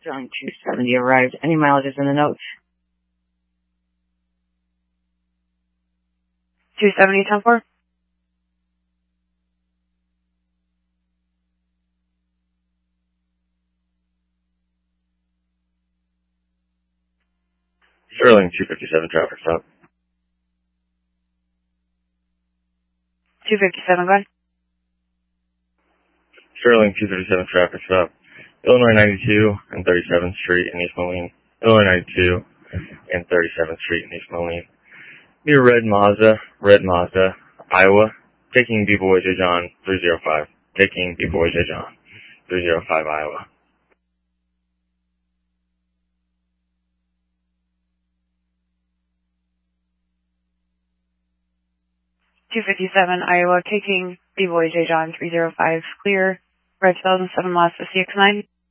Sterling 270 arrived. Any mileages in the notes? 270, 10-4. Sterling 257 traffic stop. 257, go ahead. Sterling 257 traffic stop. Illinois 92 and 37th Street in East Moline. Illinois 92 and 37th Street in East Moline. Near Red Mazda, Iowa. Taking B-Boy J. John 305. Taking B-Boy J. John 305, Iowa. 257, Iowa, taking B-Boy J. John 305, clear, red 2007 lots to CX9.